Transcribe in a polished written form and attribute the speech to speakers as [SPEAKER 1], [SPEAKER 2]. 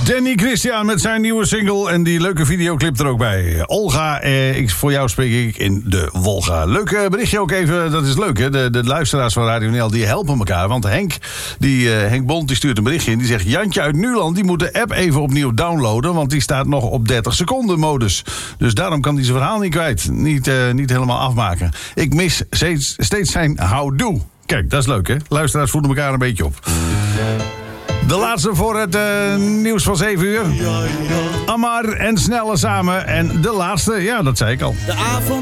[SPEAKER 1] Danny Christian met zijn nieuwe single en die leuke videoclip er ook bij. Olga, voor jou spreek ik in de Wolga. Leuk berichtje ook even, dat is leuk hè. De luisteraars van Radio NL die helpen elkaar. Want Henk Bond die stuurt een berichtje in. Die zegt, Jantje uit Nuland die moet de app even opnieuw downloaden. Want die staat nog op 30 seconden modus. Dus daarom kan hij zijn verhaal niet kwijt. Niet helemaal afmaken. Ik mis steeds zijn houdoe. Kijk, dat is leuk hè. Luisteraars voeden elkaar een beetje op. De laatste voor het nieuws van 7 uur. Amar en Snelle samen. En de laatste, ja, dat zei ik al.
[SPEAKER 2] De avond